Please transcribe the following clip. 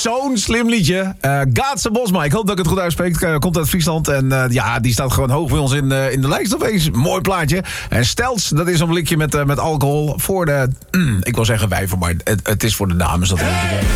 zo'n slim liedje. Gaatse Bosma, ik hoop dat ik het goed uitspreek. Komt uit Friesland en die staat gewoon hoog bij ons in de lijst opeens. Mooi plaatje. En Stelz, dat is een blikje met alcohol voor de... ik wil zeggen wijven, maar het is voor de dames. Dat